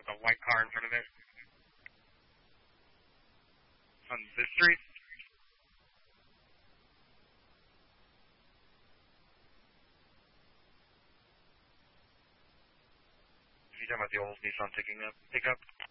with a white car in front of it. On this street? You talking about the old Nissan pickup?